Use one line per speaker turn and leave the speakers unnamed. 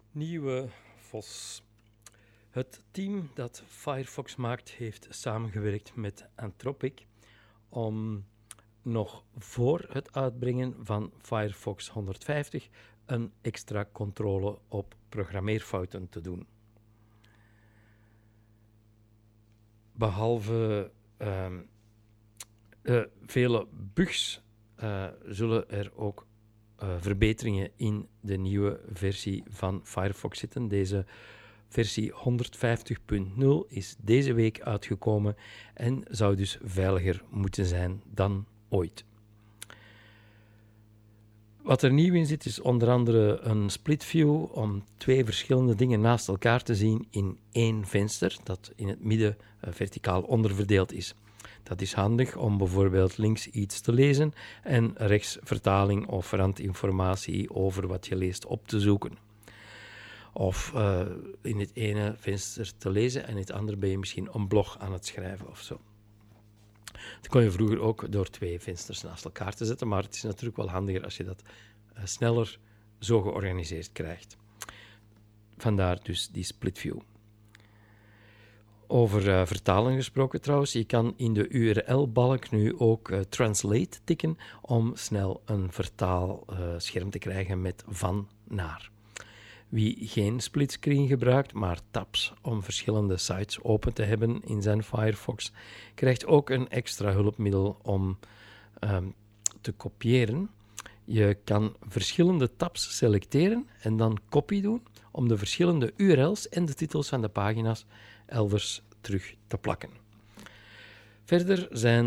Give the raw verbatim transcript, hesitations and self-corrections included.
Nieuwe V O S. Het team dat Firefox maakt heeft samengewerkt met Anthropic om nog voor het uitbrengen van Firefox honderdvijftig een extra controle op programmeerfouten te doen. Behalve uh, uh, vele bugs uh, zullen er ook uh, verbeteringen in de nieuwe versie van Firefox zitten. Deze versie honderdvijftig punt nul is deze week uitgekomen en zou dus veiliger moeten zijn dan ooit. Wat er nieuw in zit is onder andere een split view om twee verschillende dingen naast elkaar te zien in één venster dat in het midden uh, verticaal onderverdeeld is. Dat is handig om bijvoorbeeld links iets te lezen en rechts vertaling of randinformatie over wat je leest op te zoeken. Of uh, in het ene venster te lezen en in het andere ben je misschien een blog aan het schrijven of zo. Dat kon je vroeger ook door twee vensters naast elkaar te zetten, maar het is natuurlijk wel handiger als je dat uh, sneller zo georganiseerd krijgt. Vandaar dus die split view. Over uh, vertalen gesproken trouwens, je kan in de U R L-balk nu ook uh, translate tikken om snel een vertaalscherm uh, te krijgen met van naar. Wie geen splitscreen gebruikt, maar tabs om verschillende sites open te hebben in zijn Firefox, krijgt ook een extra hulpmiddel om um, te kopiëren. Je kan verschillende tabs selecteren en dan copy doen om de verschillende U R L's en de titels van de pagina's elders terug te plakken. Verder zijn